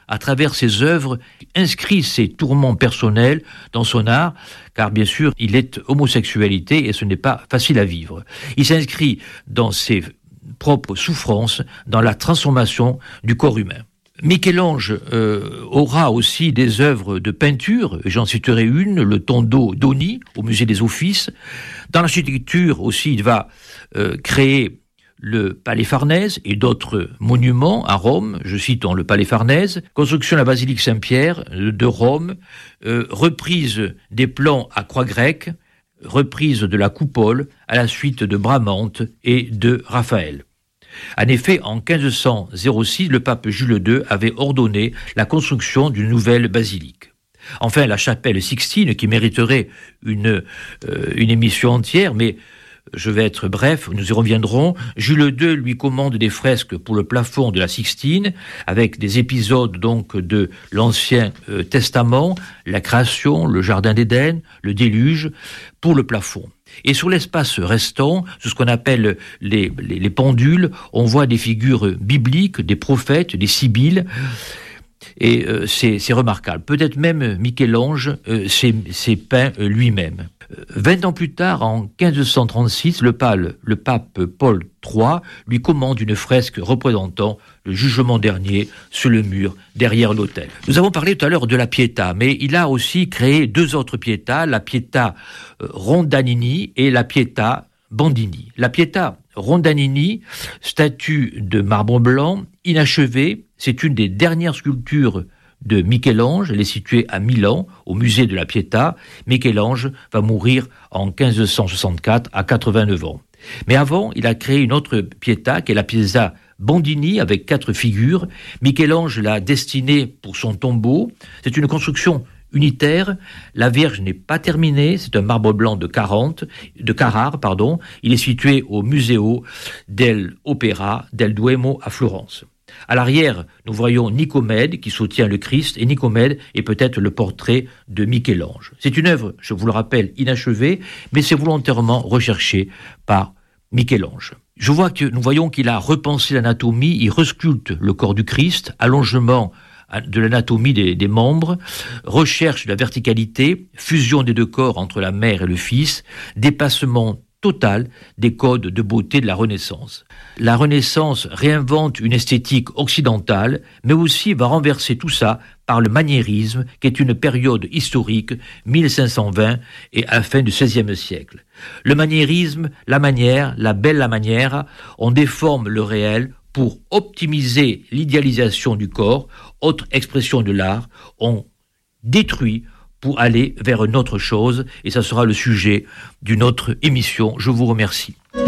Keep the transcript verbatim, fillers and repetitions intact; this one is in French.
à travers ses œuvres, inscrit ses tourments personnels dans son art, car bien sûr, il est homosexualité et ce n'est pas facile à vivre. Il s'inscrit dans ses propres souffrances, dans la transformation du corps humain. Michel-Ange euh, aura aussi des œuvres de peinture, j'en citerai une, le Tondo d'Oni, au musée des Offices. Dans l'architecture aussi, il va euh, créer le Palais Farnèse et d'autres monuments à Rome, je cite dans le Palais Farnèse, construction de la basilique Saint-Pierre de Rome, euh, reprise des plans à croix grecque, reprise de la coupole à la suite de Bramante et de Raphaël. En effet, en quinze cent six, le pape Jules deux avait ordonné la construction d'une nouvelle basilique. Enfin, la chapelle Sixtine, qui mériterait une, euh, une émission entière, mais je vais être bref, nous y reviendrons. Jules deux lui commande des fresques pour le plafond de la Sixtine, avec des épisodes donc de l'Ancien euh, Testament, la création, le Jardin d'Éden, le déluge, pour le plafond. Et sur l'espace restant, sur ce qu'on appelle les, les, les pendules, on voit des figures bibliques, des prophètes, des sibylles, et euh, c'est, c'est remarquable. Peut-être même Michel-Ange euh, s'est, s'est peint euh, lui-même. Vingt ans plus tard, en quinze cent trente-six, le, pal, le pape Paul trois lui commande une fresque représentant le jugement dernier sur le mur derrière l'autel. Nous avons parlé tout à l'heure de la Pietà, mais il a aussi créé deux autres Pietà, la Pietà Rondanini et la Pietà Bandini. La Pietà Rondanini, statue de marbre blanc, inachevée, c'est une des dernières sculptures de Michel-Ange. Elle est située à Milan, au musée de la Pietà. Michel-Ange va mourir en quinze cent soixante-quatre à quatre-vingt-neuf ans. Mais avant, il a créé une autre Pietà, qui est la Pietà Bandini, avec quatre figures. Michel-Ange l'a destinée pour son tombeau. C'est une construction unitaire. La Vierge n'est pas terminée. C'est un marbre blanc de, quarante, de Carrare. Pardon. Il est situé au Museo dell'Opera del Duomo à Florence. À l'arrière, nous voyons Nicomède qui soutient le Christ, et Nicomède est peut-être le portrait de Michel-Ange. C'est une œuvre, je vous le rappelle, inachevée, mais c'est volontairement recherché par Michel-Ange. Je vois que nous voyons qu'il a repensé l'anatomie, il resculpte le corps du Christ, allongement de l'anatomie des, des membres, recherche de la verticalité, fusion des deux corps entre la mère et le fils, dépassement total des codes de beauté de la Renaissance. La Renaissance réinvente une esthétique occidentale, mais aussi va renverser tout ça par le maniérisme, qui est une période historique, mille cinq cent vingt et à la fin du seizième siècle. Le maniérisme, la manière, la belle la manière, on déforme le réel pour optimiser l'idéalisation du corps, autre expression de l'art, on détruit pour aller vers une autre chose, et ça sera le sujet d'une autre émission. Je vous remercie.